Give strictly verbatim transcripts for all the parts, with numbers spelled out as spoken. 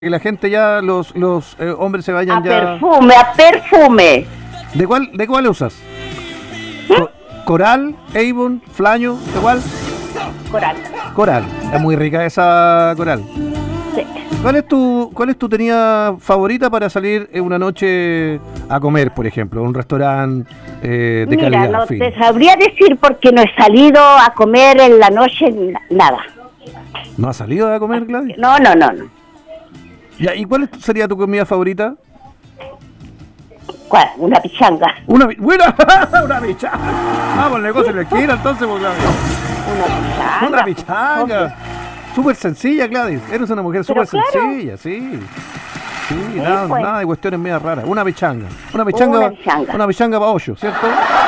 que la gente ya, los los eh, hombres se vayan A ya... perfume, a perfume. ¿De cuál, de cuál usas? ¿Mm? Co- Coral, Avon, Flaño, ¿de cuál? Coral. Coral, es muy rica esa Coral. Sí. ¿Cuál es tu cuál es tu tenida favorita para salir en una noche a comer, por ejemplo, a un restaurante eh, de Mira, calidad? no fin? te sabría decir porque no he salido a comer en la noche na- nada. ¿No has salido a comer, Gladys? No, no, no, no. Ya, ¿y cuál es tu- sería tu comida favorita? ¿Cuál? Una pichanga. Una vi- buena, una pichanga. Vamos, el negocio en la esquina, entonces, pues, Gladys. Una pichanga. Una pichanga. Súper sencilla, Gladys. Eres una mujer Pero súper claro. sencilla, sí. Sí, Sí, nada, pues. nada de cuestiones medias raras. Una pichanga. Una pichanga. Una pichanga. Una pichanga para ocho, ¿cierto?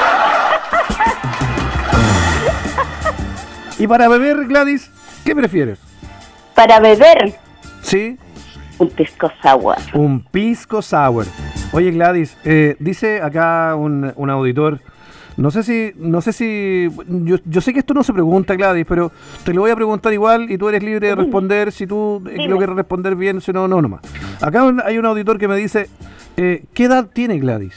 Y para beber, Gladys, ¿qué prefieres? Para beber, ¿Sí? un pisco sour. Un pisco sour. Oye, Gladys, eh, dice acá un, un auditor, no sé si, no sé si, yo, yo sé que esto no se pregunta, Gladys, pero te lo voy a preguntar igual y tú eres libre de Dime. responder si tú eh, Dime. lo quieres responder bien, si no, no nomás. Acá un- hay un auditor que me dice, eh, ¿qué edad tiene Gladys?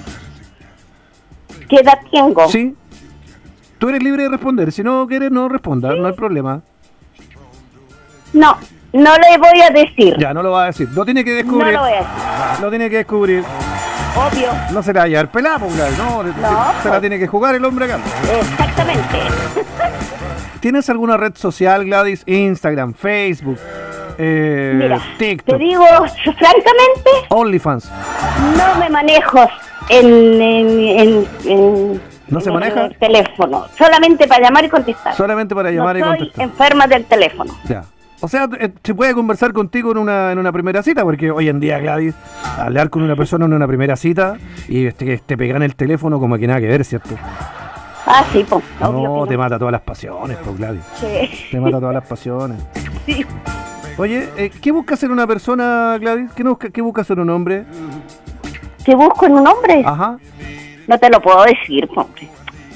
¿Qué edad tengo? ¿Sí? Tú eres libre de responder, si no quieres no responda, no hay problema. No, no le voy a decir. Ya, no lo va a decir, lo tiene que No descubrir, lo voy a decir. lo tiene que descubrir. Obvio. No se la va a llevar pelada, pues, Gladys, no, se la pues. tiene que jugar el hombre acá. Exactamente. ¿Tienes alguna red social, Gladys? Instagram, Facebook, eh, Mira, TikTok, te digo francamente, OnlyFans. no me manejo en, en, en, en- ¿No se en maneja? el teléfono, solamente para llamar y contestar. Solamente para llamar no y soy contestar. enferma del teléfono. Ya. O sea, eh, se puede conversar contigo en una, en una primera cita, porque hoy en día, Gladys, hablar con una persona en una primera cita y este, que te pegan el teléfono como que nada que ver, ¿cierto? Ah, sí, pues. obvio No, que te mata todas las pasiones, pues, Gladys. Sí. Te mata todas las pasiones. Sí. Oye, eh, ¿qué buscas en una persona, Gladys? ¿Qué, no busca- qué buscas en un hombre? ¿Te busco en un hombre? Ajá. No te lo puedo decir, hombre.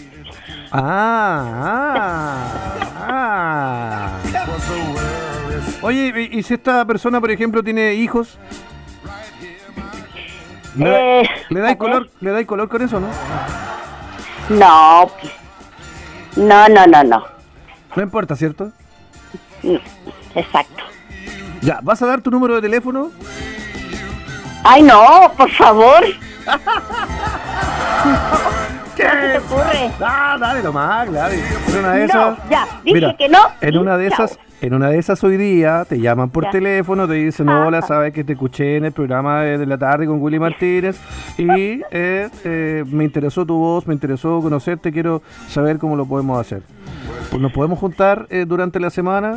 Ah, ah, ah. Oye, ¿y, y si esta persona, por ejemplo, tiene hijos? ¿Le, da- Eh, ¿le a dais ver. color, le dais color con eso, no? No, pues. no, no, no, no. No importa, ¿cierto? No, exacto. Ya, ¿vas a dar tu número de teléfono? Ay, no, por favor. ¿Qué? ¿Qué te ocurre? Ah, dale nomás, Gladys. En una de No, esas. ya, dije Mira, que no, En y una de chao. esas, en una de esas hoy día te llaman por Ya. teléfono, te dicen, Ajá. hola, sabes que te escuché en el programa de, de la tarde con Willy Martínez y eh, eh, me interesó tu voz, me interesó conocerte, quiero saber cómo lo podemos hacer. Pues nos podemos juntar eh, durante la semana.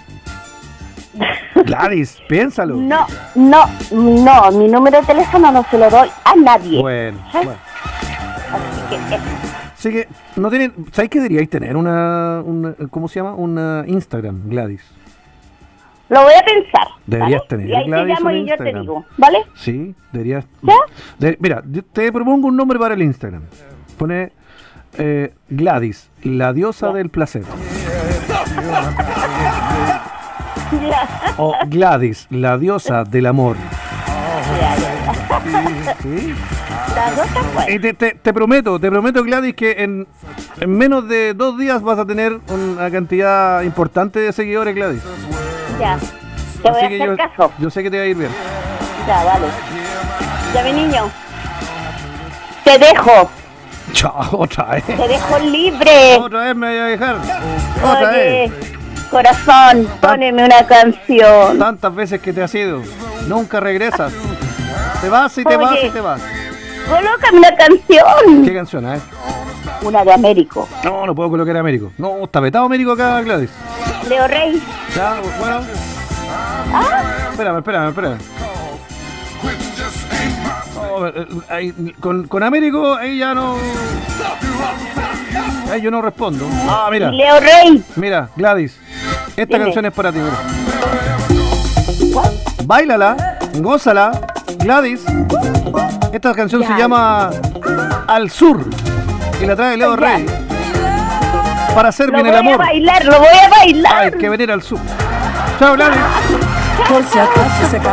Gladys, piénsalo. No, no, no, mi número de teléfono no se lo doy a nadie. Bueno, ¿Sabes? bueno. Así que, eh, Así que, no tienen, ¿sabes que deberíais tener una, una, ¿cómo se llama? Una Instagram, Gladys. lo voy a pensar. Deberías ¿vale? tener, Y ahí Gladys, te llamo un y yo te Instagram. digo, ¿vale? Sí, deberías. ¿Ya? de- mira, yo te propongo un nombre para el Instagram. Pone eh, Gladys, la diosa del placer. Ya, O Gladys, la diosa del amor. ya, ya. ¿Sí? Las dos están buenas. Y te, te- te prometo, te prometo, Gladys, que en, en menos de dos días vas a tener una cantidad importante de seguidores, Gladys. Ya. Te voy Así a que hacer yo, caso. yo sé que te va a ir bien. Ya, dale. Ya, mi niño. Te dejo. Chao, otra vez. Te dejo libre. Otra vez me voy a dejar. Otra Oye, vez. corazón, poneme una canción. Tantas veces que te has ido. Nunca regresas. Te vas y te vas Oye. y te vas. Colócame una canción. ¿Qué canción, eh? Una de Américo. No, no puedo colocar a Américo. No, está vetado Américo acá, Gladys. Leo Rey. Ya, bueno. Ah, Espérame, espérame, espérame. No, eh, ahí, con, con Américo, ahí ya no. Ahí yo no respondo. Ah, mira. Leo Rey. Mira, Gladys. Esta Dime. canción es para ti, mira. Báilala, gózala, Gladys. Esta canción Ya. se llama Al Sur y la trae Leo Ya. Rey. Para hacer Lo bien voy el a amor bailar, lo voy a bailar. hay que venir al sur. Chao, Gladys. Chao. por si acaso se